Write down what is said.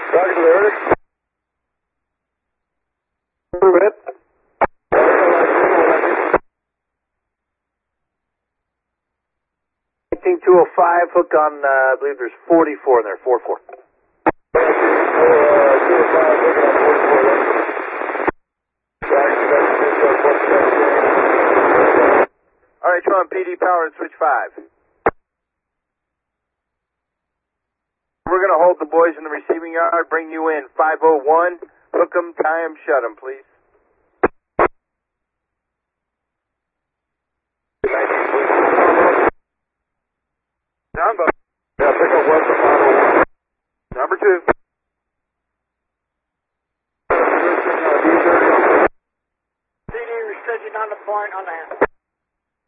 Roger, delivered. Rip. 19205, hook on, I believe there's 44 in there, 44. All right, you're on PD power and switch 5. We're going to hold the boys in the receiving yard, bring you in 501, hook them, tie them, shut them, please.